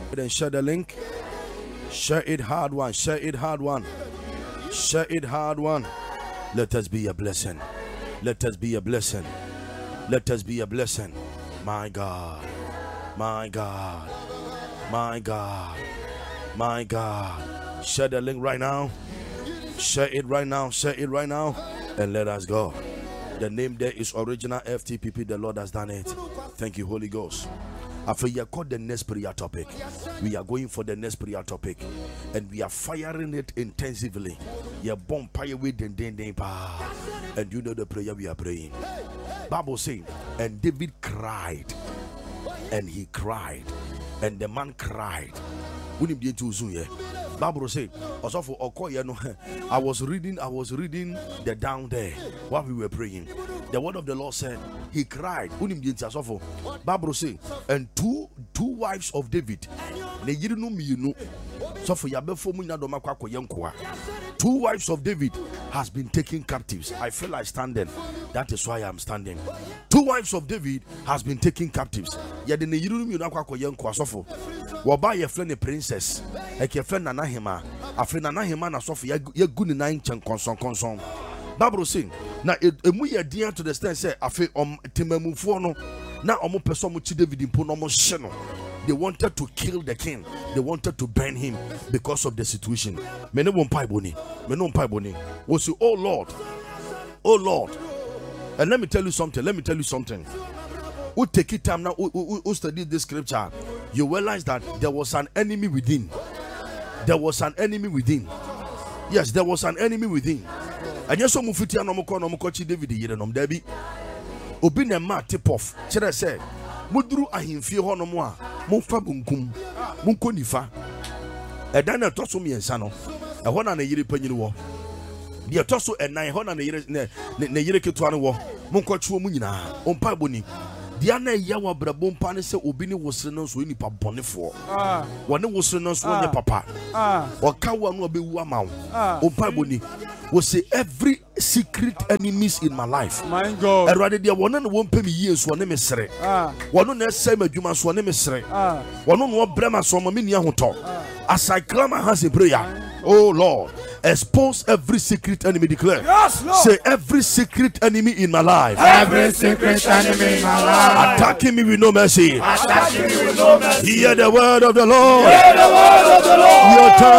Then share the link. Share it hard one. Share it hard one. Share it hard one. Let us be a blessing. Let us be a blessing. Let us be a blessing. My God. My God. My God. My God. Share the link right now. Share it right now. Share it right now. And let us go. The name there is Original FTPP. The Lord has done it. Thank you, Holy Ghost. After you called the next prayer topic, we are going for the next prayer topic, and we are firing it intensively. You bomb fire with and you know the prayer we are praying. Bible saying, and David cried, and he cried, and the man cried. Bible say, I was reading the down there while we were praying. The word of the Lord said, he cried. Bible say, and two wives of David. Two wives of David has been taken captives. I feel like standing. That is why I'm standing. Two wives of David has been taken captives. Waba ye friend a princess, like your friend Nanahima, a friend Nanahima, and Sophia, you're good in 9 conson. Bible saying, now we are dear to the stand, say, I feel Timamufono, now almost Pesomuchi David in Ponomo Sheno. They wanted to kill the king, they wanted to burn him because of the situation. Mene won pai boni, was you, oh Lord, and let me tell you something. Who take it time now, who study this scripture, you realize that there was an enemy within. Yes, there was an enemy within. And yes, so Mufiti and Omokochi David Yerenom Debbie. Obin ma tip off. Chere said, Mudru ahimfi honomoa, Mufa bunkum, Munkonifa. A dana tosumi and sano, a one and a year penny war. The atosso and 900 years Neyereketuan war, Munkochu Munina, on Paboni. Diana Yawa Brabon Panese Obini was renounced when Papa Bonifo. When it was renounced when your papa. Or Kawan will be Wamau. Opaboni will say every secret enemies in my life. My God. And rather, there won't pay me years one name is Sre. One on same as you must one name is Sre. One on what Brema Somaminia who talk. As I clamor has a prayer, oh Lord. Expose every secret enemy, declare. Yes, Lord. Say every secret enemy in my life. Every secret enemy in my life. Attacking me with no mercy. Attacking me with no mercy. Hear the word of the Lord. Hear the word of the Lord. Your time